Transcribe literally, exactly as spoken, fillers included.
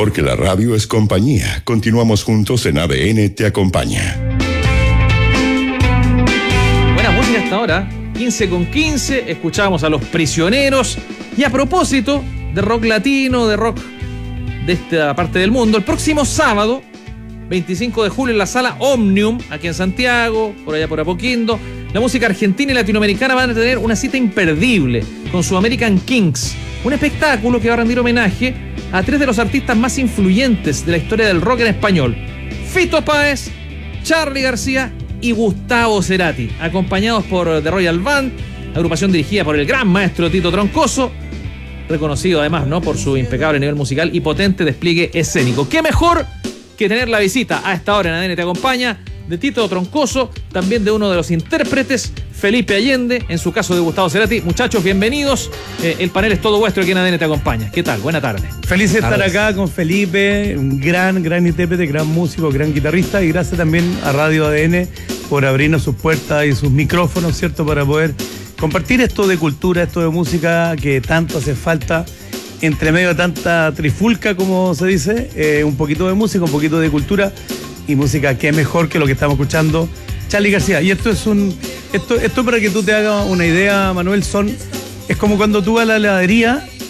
Porque la radio es compañía. Continuamos juntos en A D N Te Acompaña. Buena música hasta ahora. quince con quince. Escuchábamos a Los Prisioneros. Y a propósito de rock latino, de rock de esta parte del mundo, el próximo sábado, veinticinco de julio, en la sala Omnium, aquí en Santiago, por allá por Apoquindo, la música argentina y latinoamericana van a tener una cita imperdible con su American Kings, un espectáculo que va a rendir homenaje a tres de los artistas más influyentes de la historia del rock en español: Fito Páez, Charly García y Gustavo Cerati, acompañados por The Royal Band, agrupación dirigida por el gran maestro Tito Troncoso, reconocido además, ¿no?, por su impecable nivel musical y potente despliegue escénico. ¿Qué mejor que tener la visita a esta hora en A D N Te Acompaña de Tito Troncoso, también de uno de los intérpretes, Felipe Allende, en su caso de Gustavo Cerati? Muchachos, bienvenidos. Eh, el panel es todo vuestro aquí en A D N Te Acompaña. ¿Qué tal? Buena tarde. Feliz de estar acá con Felipe, un gran, gran intérprete, gran músico, gran guitarrista, y gracias también a Radio A D N por abrirnos sus puertas y sus micrófonos, ¿cierto?, para poder compartir esto de cultura, esto de música que tanto hace falta entre medio de tanta trifulca, como se dice. Eh, un poquito de música, un poquito de cultura y música que es mejor que lo que estamos escuchando, Charly García. Y esto es un esto esto para que tú te hagas una idea, Manuel, son es como cuando tú vas a la heladería